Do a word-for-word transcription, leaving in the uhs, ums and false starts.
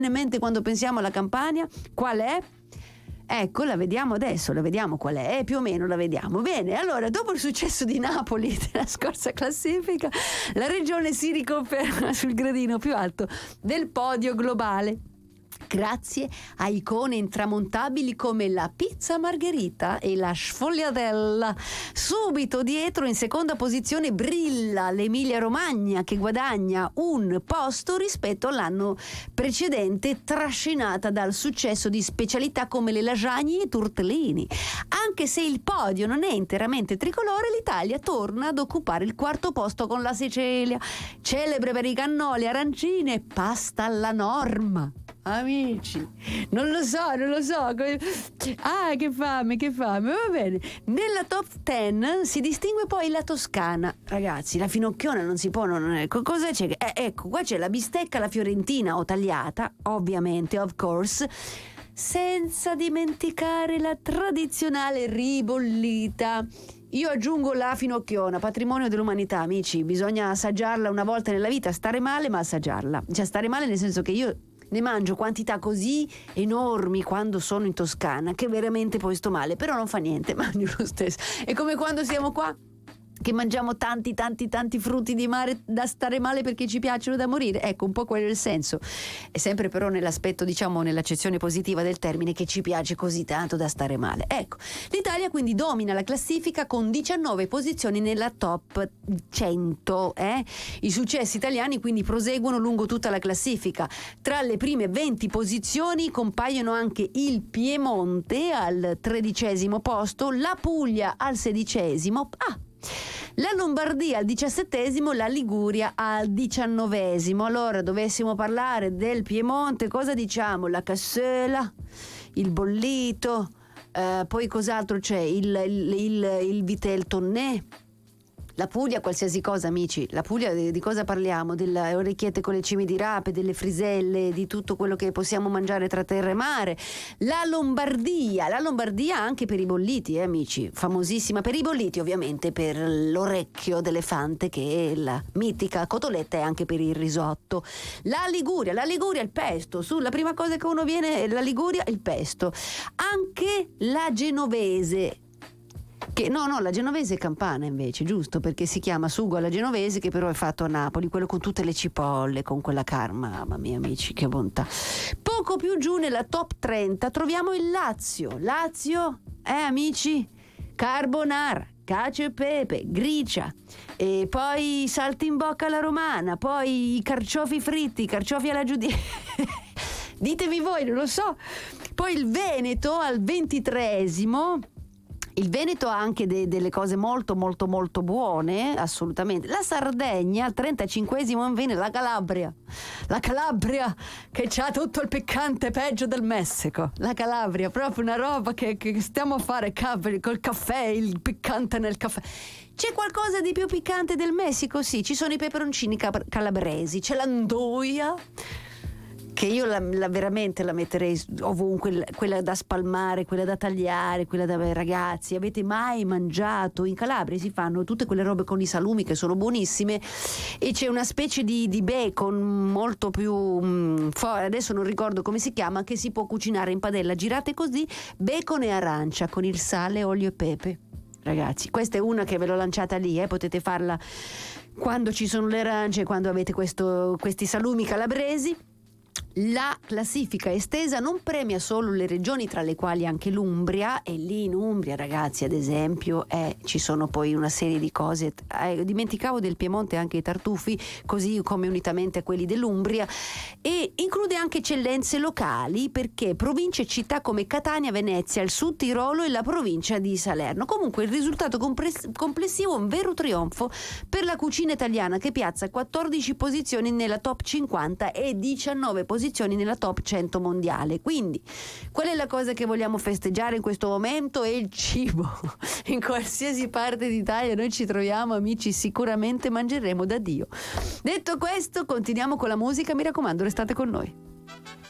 in mente quando pensiamo alla Campania? Qual è? Ecco, la vediamo adesso, la vediamo qual è, eh, più o meno la vediamo. Bene, allora, dopo il successo di Napoli nella scorsa classifica, la regione si riconferma sul gradino più alto del podio globale, grazie a icone intramontabili come la pizza margherita e la sfogliatella. Subito dietro, in seconda posizione, brilla l'Emilia Romagna, che guadagna un posto rispetto all'anno precedente, trascinata dal successo di specialità come le lasagne e i tortellini. Anche se il podio non è interamente tricolore, l'Italia torna ad occupare il quarto posto con la Sicilia, celebre per i cannoli, arancine e pasta alla norma. Amici, non lo so, non lo so. Ah, che fame, che fame. Va bene. Nella top dieci si distingue poi la Toscana. Ragazzi, la finocchiona non si può. Non è, cosa c'è? Eh, ecco, qua c'è la bistecca alla fiorentina o tagliata, ovviamente, of course. Senza dimenticare la tradizionale ribollita. Io aggiungo la finocchiona, patrimonio dell'umanità, amici. Bisogna assaggiarla una volta nella vita, stare male, ma assaggiarla. Cioè, stare male nel senso che io ne mangio quantità così enormi quando sono in Toscana che veramente poi sto male, però non fa niente, mangio lo stesso. È come quando siamo qua che mangiamo tanti tanti tanti frutti di mare da stare male perché ci piacciono da morire. Ecco, un po' quello è il senso. È sempre però nell'aspetto, diciamo, nell'accezione positiva del termine, che ci piace così tanto da stare male. Ecco, l'Italia quindi domina la classifica con diciannove posizioni nella top cento. Eh? I successi italiani quindi proseguono lungo tutta la classifica. Tra le prime venti posizioni compaiono anche il Piemonte al tredicesimo posto, la Puglia al sedicesimo, ah, la Lombardia al diciassettesimo, la Liguria al diciannovesimo. Allora, dovessimo parlare del Piemonte, cosa diciamo? La cassola, il bollito, eh, poi cos'altro c'è? Il, il, il, il vitel tonné. La Puglia, qualsiasi cosa, amici. La Puglia, di, di cosa parliamo? Delle orecchiette con le cime di rape, delle friselle, di tutto quello che possiamo mangiare tra terra e mare. La Lombardia, la Lombardia anche per i bolliti, eh, amici. Famosissima per i bolliti, ovviamente per l'orecchio d'elefante, che è la mitica cotoletta, e anche per il risotto. La Liguria, la Liguria, il pesto. Su, la prima cosa che uno viene è la Liguria, il pesto. Anche la genovese. Che, no, no, la genovese è campana invece, giusto? Perché si chiama sugo alla genovese, che però è fatto a Napoli, quello con tutte le cipolle, con quella carne. Mamma mia, amici, che bontà. Poco più giù nella top trenta troviamo il Lazio. Lazio, eh amici, carbonara, cacio e pepe, gricia, e poi salti in bocca alla romana, poi i carciofi fritti, i carciofi alla giudice. Ditemi voi, non lo so. Poi il Veneto al ventitreesimo. Il Veneto ha anche de- delle cose molto molto molto buone, assolutamente. La Sardegna al trentacinquesimo, infine la Calabria. La Calabria che c'ha tutto il piccante peggio del Messico. La Calabria, proprio una roba che, che stiamo a fare cavoli, col caffè, il piccante nel caffè. C'è qualcosa di più piccante del Messico? Sì, ci sono i peperoncini cap- calabresi, c'è l'andoia, che io la, la veramente la metterei ovunque, quella da spalmare, quella da tagliare, quella da... Ragazzi, avete mai mangiato? In Calabria si fanno tutte quelle robe con i salumi che sono buonissime, e c'è una specie di, di bacon molto più mh, forte, adesso non ricordo come si chiama, che si può cucinare in padella, girate così, bacon e arancia con il sale, olio e pepe. Ragazzi, questa è una che ve l'ho lanciata lì, eh? Potete farla quando ci sono le arance, quando avete questo, questi salumi calabresi. La classifica estesa non premia solo le regioni, tra le quali anche l'Umbria, e lì in Umbria, ragazzi, ad esempio, eh, ci sono poi una serie di cose, eh, dimenticavo del Piemonte anche i tartufi, così come unitamente a quelli dell'Umbria, e include anche eccellenze locali, perché province e città come Catania, Venezia, il Sud Tirolo e la provincia di Salerno. Comunque il risultato compres- complessivo è un vero trionfo per la cucina italiana, che piazza quattordici posizioni nella top cinquanta e diciannove posizioni nella top cento mondiale. Quindi qual è la cosa che vogliamo festeggiare in questo momento? È il cibo. In qualsiasi parte d'Italia noi ci troviamo, amici, sicuramente mangeremo da Dio. Detto questo, continuiamo con la musica, mi raccomando, restate con noi.